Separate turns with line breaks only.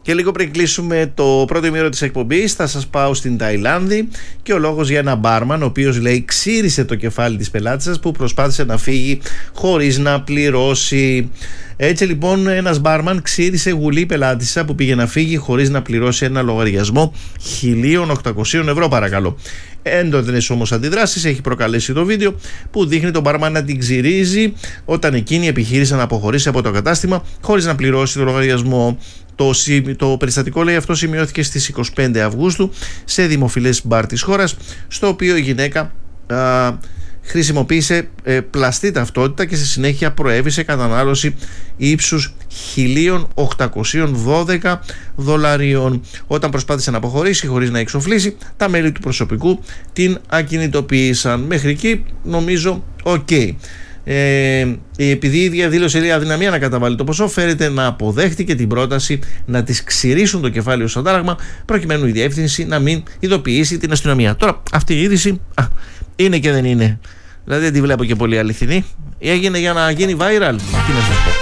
Και λίγο πριν κλείσουμε το πρώτο ημίωρο της εκπομπής, θα σας πάω στην Ταϊλάνδη και ο λόγος για ένα μπάρμαν, ο οποίος λέει ξύρισε το κεφάλι της πελάτισσας που προσπάθησε να φύγει χωρίς να πληρώσει. Έτσι λοιπόν ένας μπάρμαν ξύρισε γουλή πελάτισσα που πήγε να φύγει χωρίς να πληρώσει ένα λογαριασμό 1.800 ευρώ, παρακαλώ. Έντονες όμως αντιδράσεις έχει προκαλέσει το βίντεο που δείχνει τον μπάρμαν να την ξυρίζει όταν εκείνη επιχείρησε να αποχωρήσει από το κατάστημα χωρίς να πληρώσει το λογαριασμό. Το περιστατικό, λέει, αυτό σημειώθηκε στις 25 Αυγούστου σε δημοφιλές μπαρ της χώρας, στο οποίο η γυναίκα χρησιμοποίησε πλαστή ταυτότητα και στη συνέχεια προέβησε κατανάλωση ύψους 1.812 δολαρίων. Όταν προσπάθησε να αποχωρήσει χωρίς να εξοφλήσει, τα μέλη του προσωπικού την ακινητοποίησαν. Μέχρι εκεί νομίζω ok. Επειδή η ίδια δήλωσε, λέει, αδυναμία να καταβάλει το ποσό, φέρεται να αποδέχτηκε την πρόταση να της ξυρίσουν το κεφάλι ως αντάλλαγμα, προκειμένου η διεύθυνση να μην ειδοποιήσει την αστυνομία. Τώρα, αυτή η είδηση είναι και δεν είναι. Δηλαδή δεν τη βλέπω και πολύ αληθινή. Έγινε για να γίνει viral. Τι να σας πω.